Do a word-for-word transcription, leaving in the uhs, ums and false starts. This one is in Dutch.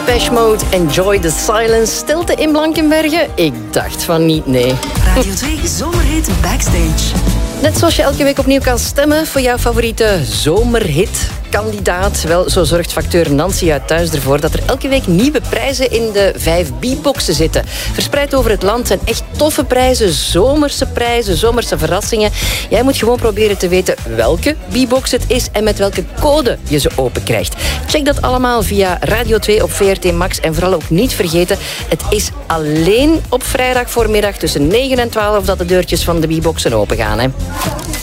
Depeche Mode, Enjoy the Silence. Stilte in Blankenberge? Ik dacht van niet, nee. Radio twee Zomerhit Backstage. Net zoals je elke week opnieuw kan stemmen voor jouw favoriete zomerhit-kandidaat. Wel, zo zorgt facteur Nancy uit Thuis ervoor dat er elke week nieuwe prijzen in de vijf B-boxen zitten. Verspreid over het land zijn echt toffe prijzen, zomerse prijzen, zomerse verrassingen. Jij moet gewoon proberen te weten welke B-box het is en met welke code je ze open krijgt. Check dat allemaal via Radio twee op V R T Max. En vooral ook niet vergeten, het is alleen op vrijdag voormiddag tussen negen en twaalf dat de deurtjes van de B-boxen open gaan. Hè.